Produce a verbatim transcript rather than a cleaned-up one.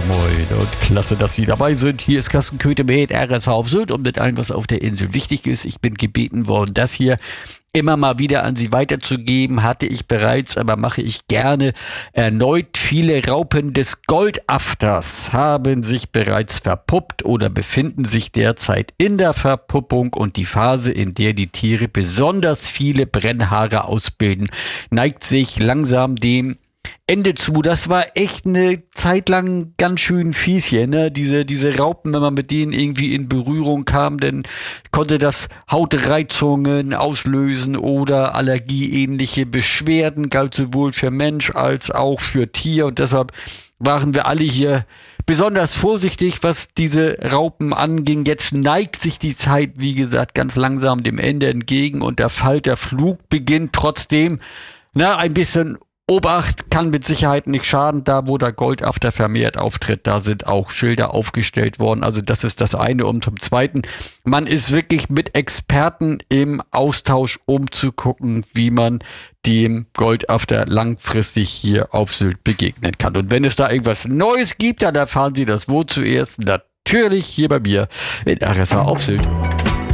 moin und klasse, dass Sie dabei sind. Hier ist Carsten Köthe mit R S H auf Sylt und mit allem, was auf der Insel wichtig ist. Ich bin gebeten worden, das hier immer mal wieder an Sie weiterzugeben, hatte ich bereits, aber mache ich gerne erneut. Viele Raupen des Goldafters haben sich bereits verpuppt oder befinden sich derzeit in der Verpuppung, und die Phase, in der die Tiere besonders viele Brennhaare ausbilden, neigt sich langsam dem Ende zu. Das war echt eine Zeit lang ganz schön fies hier, ne? Diese, diese Raupen, wenn man mit denen irgendwie in Berührung kam, dann konnte das Hautreizungen auslösen oder allergieähnliche Beschwerden, galt sowohl für Mensch als auch für Tier, und deshalb waren wir alle hier besonders vorsichtig, was diese Raupen anging. Jetzt neigt sich die Zeit, wie gesagt, ganz langsam dem Ende entgegen und der Falterflug beginnt. Trotzdem, na, ein bisschen Obacht kann mit Sicherheit nicht schaden. Da, wo der Goldafter vermehrt auftritt, da sind auch Schilder aufgestellt worden. Also das ist das eine. Und zum Zweiten, man ist wirklich mit Experten im Austausch, um zu gucken, wie man dem Goldafter langfristig hier auf Sylt begegnen kann. Und wenn es da irgendwas Neues gibt, dann erfahren Sie das wo zuerst? Natürlich hier bei mir in R S H auf Sylt.